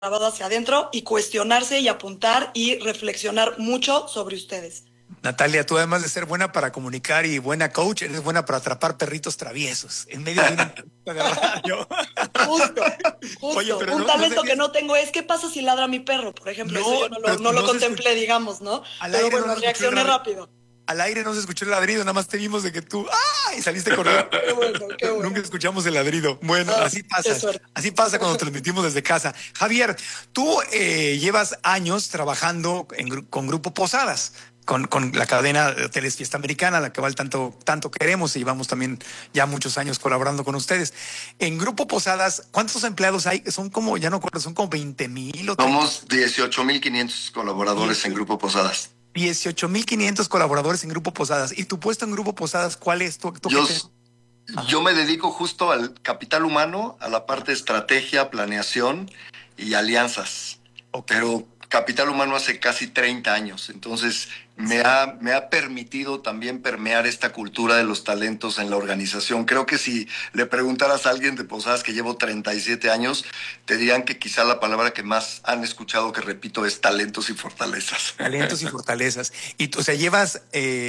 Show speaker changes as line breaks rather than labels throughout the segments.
grabado hacia adentro y cuestionarse y apuntar y reflexionar mucho sobre ustedes.
Natalia, tú además de ser buena para comunicar y buena coach, eres buena para atrapar perritos traviesos en medio de una entrevista de radio.
Justo,
Oye,
justo.
pero
Un
no
talento que
sabías.
no tengo es ¿qué pasa si ladra mi perro? Por ejemplo, eso yo
No, pero
no lo
no se escuchó.
contemplé, digamos, ¿no?
Al
Pero
aire no
bueno,
se escuchó el
reaccioné
ladrido.
rápido.
Al aire no se escuchó el ladrido, nada más te vimos de que tú, ¡ah! Y saliste corriendo.
Qué bueno, qué
Nunca
bueno.
escuchamos el ladrido. Bueno,
Ah,
así
qué
pasa.
suerte.
Así pasa cuando transmitimos desde casa. Javier, tú llevas años trabajando con Grupo Posadas, con la cadena de hoteles Fiesta Americana, la que tanto queremos y llevamos también ya muchos años colaborando con ustedes. En Grupo Posadas, ¿cuántos empleados hay? Son como, ya no recuerdo, son como 20,000 o 30.
Somos 18,500 colaboradores en Grupo Posadas.
18,500 colaboradores en Grupo Posadas. ¿Y tu puesto en Grupo Posadas cuál es? ¿Tú
Yo,
qué te...
yo me dedico justo al capital humano, a la parte de estrategia, planeación y alianzas.
Ok.
Pero capital humano hace casi 30 años, entonces me ha permitido también permear esta cultura de los talentos en la organización. Creo que si le preguntaras a alguien de Posadas que llevo 37 años, te dirían que quizá la palabra que más han escuchado que repito es talentos y fortalezas.
Talentos y fortalezas. Y tú, o sea, llevas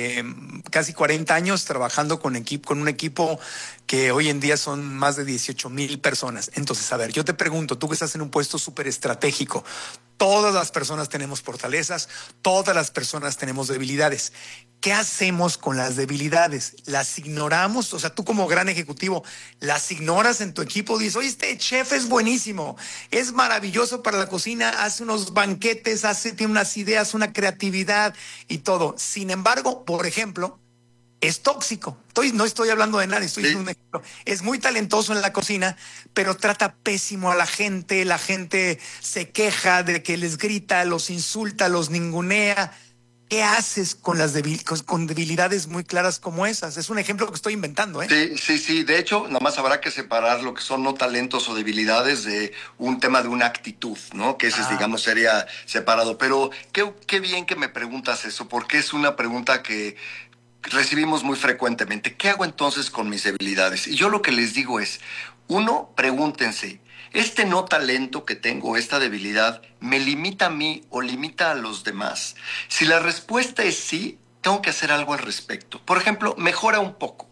casi 40 años trabajando con un equipo que hoy en día son más de 18,000 personas. Entonces, a ver, yo te pregunto, tú que estás en un puesto súper estratégico, todas las personas tenemos fortalezas, todas las personas tenemos debilidades. ¿Qué hacemos con las debilidades? ¿Las ignoramos? O sea, tú como gran ejecutivo, ¿las ignoras en tu equipo? Dices, oye, este chef es buenísimo, es maravilloso para la cocina, hace unos banquetes, tiene unas ideas, una creatividad y todo. Sin embargo, por ejemplo, es tóxico. No estoy hablando de nadie, estoy diciendo un ejemplo. Es muy talentoso en la cocina, pero trata pésimo a la gente. La gente se queja de que les grita, los insulta, los ningunea. ¿Qué haces con con debilidades muy claras como esas? Es un ejemplo que estoy inventando, ¿eh?
Sí. De hecho, nada más habrá que separar lo que son no talentos o debilidades de un tema de una actitud, ¿no? Que ese, digamos, sería separado. Pero qué bien que me preguntas eso, porque es una pregunta que recibimos muy frecuentemente. ¿Qué hago entonces con mis debilidades? Y yo lo que les digo es, uno, pregúntense, ¿este no talento que tengo, esta debilidad, me limita a mí o limita a los demás? Si la respuesta es sí, tengo que hacer algo al respecto. Por ejemplo, mejora un poco.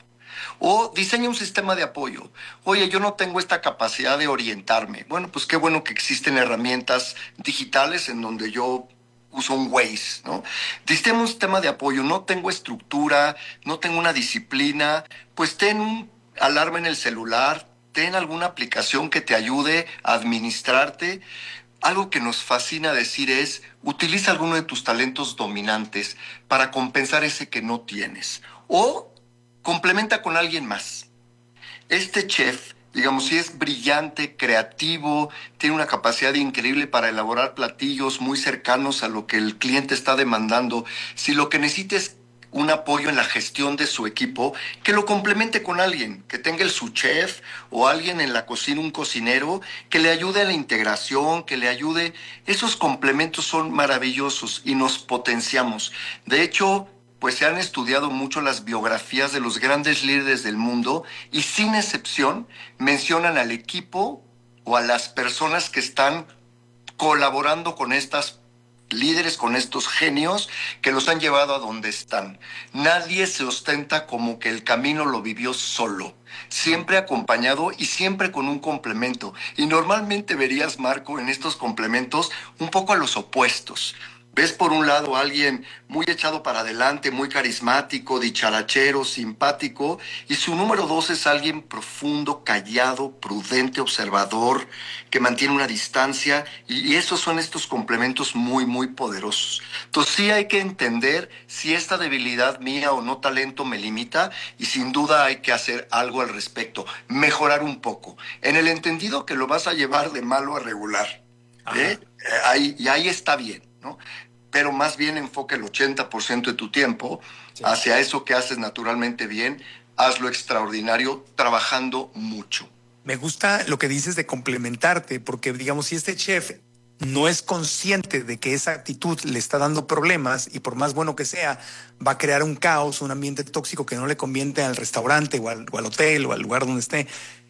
O diseña un sistema de apoyo. Oye, yo no tengo esta capacidad de orientarme. Bueno, pues qué bueno que existen herramientas digitales en donde yo uso un Waze, ¿no? Diseña un sistema de apoyo. No tengo estructura, no tengo una disciplina. Pues ten un alarma en el celular, ten alguna aplicación que te ayude a administrarte. Algo que nos fascina decir es, utiliza alguno de tus talentos dominantes para compensar ese que no tienes. O complementa con alguien más. Este chef, digamos, si es brillante, creativo, tiene una capacidad increíble para elaborar platillos muy cercanos a lo que el cliente está demandando. Si lo que necesita es un apoyo en la gestión de su equipo, que lo complemente con alguien, que tenga el su chef o alguien en la cocina, un cocinero, que le ayude a la integración, que le ayude. Esos complementos son maravillosos y nos potenciamos. De hecho, pues se han estudiado mucho las biografías de los grandes líderes del mundo y sin excepción mencionan al equipo o a las personas que están colaborando con estas líderes, con estos genios que los han llevado a donde están. Nadie se ostenta como que el camino lo vivió solo, siempre acompañado y siempre con un complemento. Y normalmente verías, Marco, en estos complementos un poco a los opuestos. Ves por un lado a alguien muy echado para adelante, muy carismático, dicharachero, simpático, y su número dos es alguien profundo, callado, prudente, observador, que mantiene una distancia, y esos son estos complementos muy, muy poderosos. Entonces sí hay que entender si esta debilidad mía o no talento me limita, y sin duda hay que hacer algo al respecto, mejorar un poco, en el entendido que lo vas a llevar de malo a regular. Ahí está bien, ¿no? Pero más bien enfoca el 80% de tu tiempo hacia eso que haces naturalmente bien, hazlo extraordinario, trabajando mucho.
Me gusta lo que dices de complementarte, porque digamos, si este chef no es consciente de que esa actitud le está dando problemas y por más bueno que sea, va a crear un caos, un ambiente tóxico que no le conviene al restaurante o al hotel o al lugar donde esté.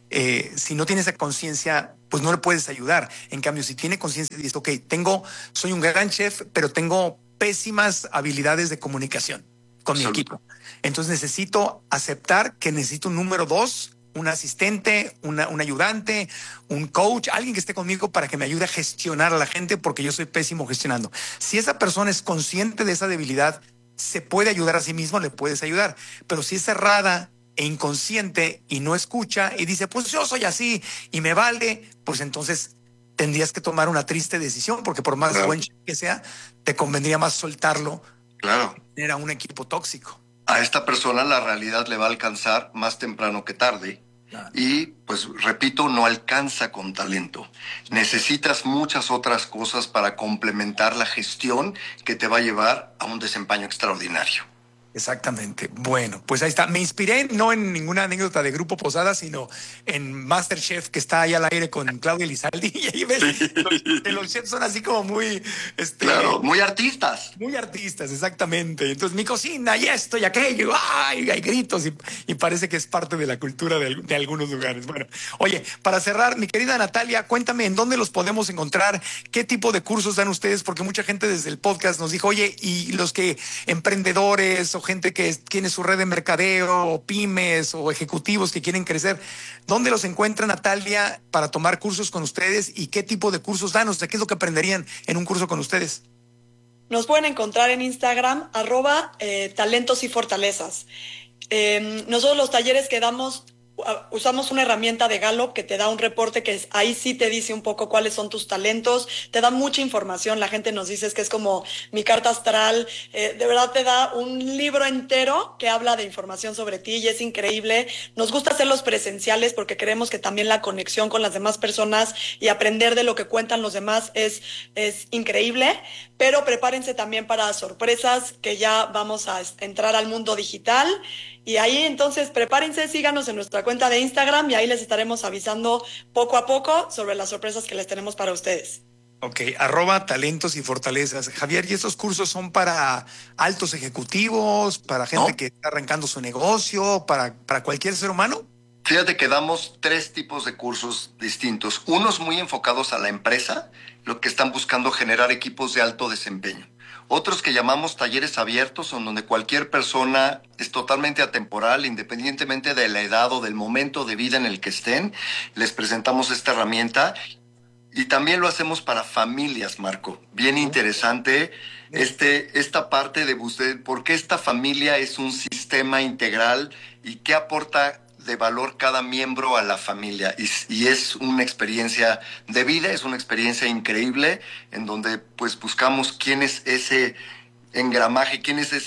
si no tiene esa conciencia, pues no le puedes ayudar. En cambio, si tiene conciencia y dices, ok, soy un gran chef, pero tengo pésimas habilidades de comunicación con mi equipo. Entonces necesito aceptar que necesito un número 2, un asistente, un ayudante, un coach, alguien que esté conmigo para que me ayude a gestionar a la gente, porque yo soy pésimo gestionando. Si esa persona es consciente de esa debilidad, se puede ayudar a sí mismo, le puedes ayudar. Pero si es cerrada e inconsciente y no escucha y dice, pues yo soy así y me vale, pues entonces tendrías que tomar una triste decisión, porque por más buen chef que sea, te convendría más soltarlo.
Claro.
Era un equipo tóxico.
A esta persona la realidad le va a alcanzar más temprano que tarde. Claro. Y, pues, repito, no alcanza con talento. Necesitas muchas otras cosas para complementar la gestión que te va a llevar a un desempeño extraordinario.
Exactamente. Bueno, pues ahí está. Me inspiré no en ninguna anécdota de Grupo Posada, sino en MasterChef, que está ahí al aire con Claudia Elizalde. Y ahí ves que los chefs son así como muy...
claro, muy artistas.
Muy artistas, exactamente. Entonces, mi cocina y esto y aquello, ¡ay! Hay gritos y parece que es parte de la cultura de algunos lugares. Bueno, oye, para cerrar, mi querida Natalia, cuéntame en dónde los podemos encontrar, qué tipo de cursos dan ustedes, porque mucha gente desde el podcast nos dijo, oye, y los que emprendedores o gente que tiene su red de mercadeo o pymes o ejecutivos que quieren crecer, ¿dónde los encuentra Natalia para tomar cursos con ustedes y qué tipo de cursos dan? O sea, ¿qué es lo que aprenderían en un curso con ustedes?
Nos pueden encontrar en Instagram, @talentos y fortalezas. Nosotros los talleres que damos, usamos una herramienta de Gallup que te da un reporte que ahí sí te dice un poco cuáles son tus talentos, te da mucha información, la gente nos dice que es como mi carta astral, de verdad te da un libro entero que habla de información sobre ti y es increíble. Nos gusta hacerlos presenciales porque creemos que también la conexión con las demás personas y aprender de lo que cuentan los demás es increíble, pero prepárense también para sorpresas, que ya vamos a entrar al mundo digital. Y ahí entonces prepárense, síganos en nuestra cuenta de Instagram y ahí les estaremos avisando poco a poco sobre las sorpresas que les tenemos para ustedes.
Ok, @talentos y fortalezas. Javier, ¿y estos cursos son para altos ejecutivos, para gente que está arrancando su negocio, para cualquier ser humano?
Fíjate que damos 3 tipos de cursos distintos. Unos muy enfocados a la empresa, lo que están buscando generar equipos de alto desempeño. Otros que llamamos talleres abiertos, en donde cualquier persona es totalmente atemporal, independientemente de la edad o del momento de vida en el que estén. Les presentamos esta herramienta y también lo hacemos para familias, Marco. Bien interesante esta parte de usted, por qué esta familia es un sistema integral y qué aporta de valor cada miembro a la familia y es una experiencia de vida, es una experiencia increíble en donde pues buscamos quién es ese engramaje, quién es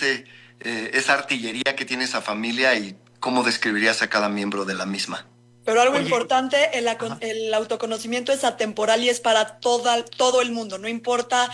esa artillería que tiene esa familia y cómo describirías a cada miembro de la misma.
Pero algo importante, el autoconocimiento es atemporal y es para todo el mundo, no importa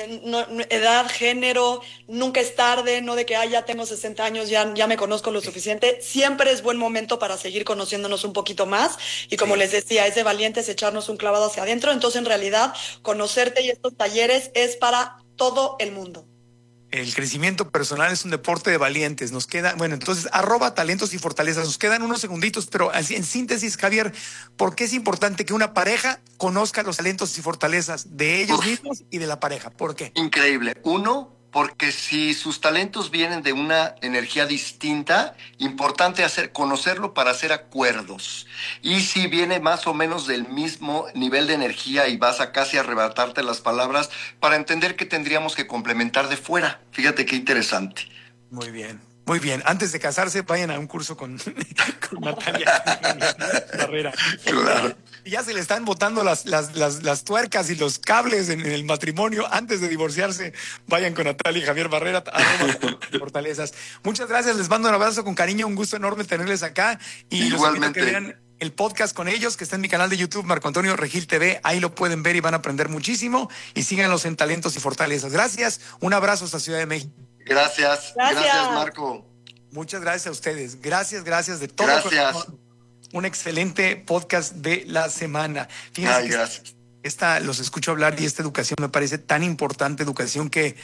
edad, género, nunca es tarde, no de que ya tengo 60 años, ya me conozco lo suficiente. Siempre es buen momento para seguir conociéndonos un poquito más y como les decía, es de valientes echarnos un clavado hacia adentro. Entonces en realidad conocerte y estos talleres es para todo el mundo.
El crecimiento personal es un deporte de valientes. Nos queda, bueno, entonces, @talentos y fortalezas. Nos quedan unos segunditos, pero en síntesis, Javier, ¿por qué es importante que una pareja conozca los talentos y fortalezas de ellos mismos y de la pareja? ¿Por qué?
Increíble. Uno, porque si sus talentos vienen de una energía distinta, importante conocerlo para hacer acuerdos. Y si viene más o menos del mismo nivel de energía y vas a casi arrebatarte las palabras, para entender que tendríamos que complementar de fuera. Fíjate qué interesante.
Muy bien. Muy bien, antes de casarse vayan a un curso con Natalia Barrera.
Claro.
Ya se le están botando las tuercas y los cables en el matrimonio. Antes de divorciarse, vayan con Natalia y Javier Barrera, @fortalezas. Muchas gracias, les mando un abrazo con cariño, un gusto enorme tenerles acá. Y
igualmente.
Los invito a que vean el podcast con ellos, que está en mi canal de YouTube, Marco Antonio Regil TV. Ahí lo pueden ver y van a aprender muchísimo. Y síganlos en Talentos y Fortalezas. Gracias, un abrazo hasta Ciudad de México.
Gracias, Marco.
Muchas gracias a ustedes. Gracias de todo.
Gracias.
Un excelente podcast de la semana. Fíjense
gracias.
Los escucho hablar y esta educación me parece tan importante, educación que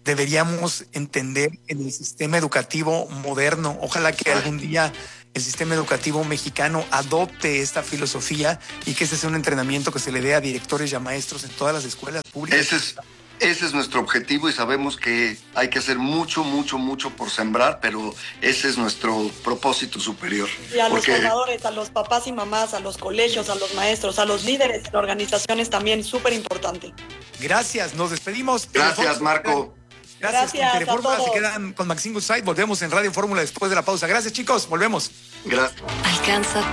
deberíamos entender en el sistema educativo moderno. Ojalá que algún día el sistema educativo mexicano adopte esta filosofía y que ese sea un entrenamiento que se le dé a directores y a maestros en todas las escuelas públicas.
Ese es nuestro objetivo y sabemos que hay que hacer mucho por sembrar, pero ese es nuestro propósito superior.
Y a los formadores, a los papás y mamás, a los colegios, a los maestros, a los líderes en organizaciones también, súper importante.
Gracias, nos despedimos.
Gracias, Marco.
Gracias
con Telefórmula,
a todos.
se quedan con Maxine Goodside. Volvemos en Radio Fórmula después de la pausa. Gracias, chicos. Volvemos.
Gracias.
Alcanza